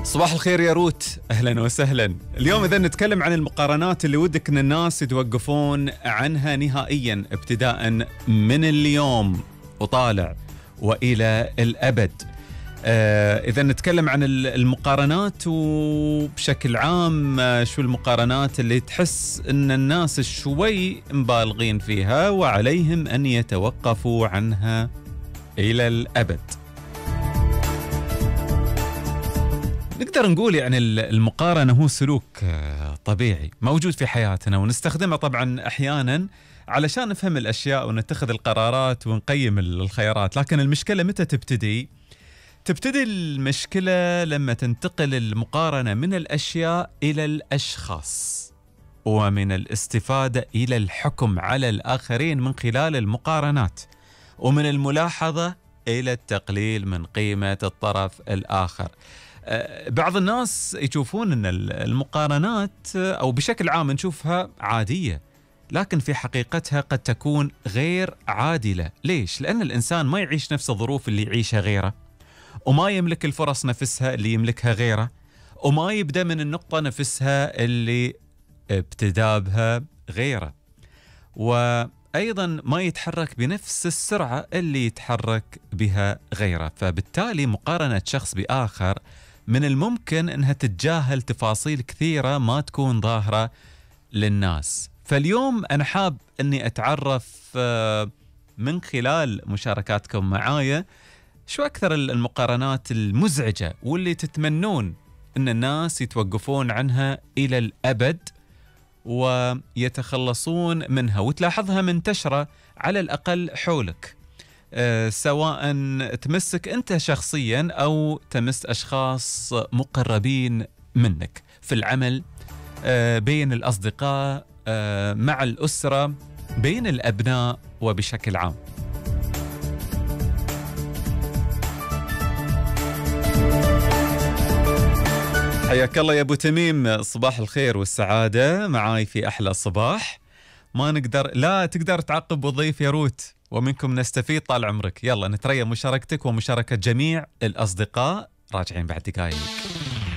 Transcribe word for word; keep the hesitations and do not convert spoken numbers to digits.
صباح الخير يا روت، أهلا وسهلا. اليوم إذا نتكلم عن المقارنات اللي ودك أن الناس يتوقفون عنها نهائيا ابتداء من اليوم وطالع وإلى الأبد. آه إذا نتكلم عن المقارنات وبشكل عام، آه شو المقارنات اللي تحس أن الناس شوي مبالغين فيها وعليهم أن يتوقفوا عنها إلى الأبد؟ نقدر نقول يعني المقارنة هو سلوك طبيعي موجود في حياتنا، ونستخدمه طبعا أحيانا علشان نفهم الأشياء ونتخذ القرارات ونقيم الخيارات. لكن المشكلة متى تبتدي؟ تبتدي المشكلة لما تنتقل المقارنة من الأشياء إلى الأشخاص، ومن الاستفادة إلى الحكم على الآخرين من خلال المقارنات، ومن الملاحظة إلى التقليل من قيمة الطرف الآخر. بعض الناس يشوفون أن المقارنات أو بشكل عام نشوفها عادية، لكن في حقيقتها قد تكون غير عادلة. ليش؟ لأن الإنسان ما يعيش نفس الظروف اللي يعيشها غيره، وما يملك الفرص نفسها اللي يملكها غيره، وما يبدأ من النقطة نفسها اللي ابتدى بها غيره، وأيضا ما يتحرك بنفس السرعة اللي يتحرك بها غيره. فبالتالي مقارنة شخص بآخر من الممكن أنها تتجاهل تفاصيل كثيرة ما تكون ظاهرة للناس. فاليوم أنا حاب أني أتعرف من خلال مشاركاتكم معايا شو أكثر المقارنات المزعجة واللي تتمنون أن الناس يتوقفون عنها إلى الأبد ويتخلصون منها، وتلاحظها منتشرة على الأقل حولك، أه سواء تمسك أنت شخصيا أو تمس أشخاص مقربين منك في العمل، أه بين الأصدقاء، أه مع الأسرة، بين الأبناء وبشكل عام. حياك الله يا أبو تميم، صباح الخير والسعادة معاي في أحلى صباح. ما نقدر لا تقدر تعقب وظيف يا روت، ومنكم نستفيد طال عمرك. يلا نتريا مشاركتك ومشاركة جميع الأصدقاء، راجعين بعد دقايق.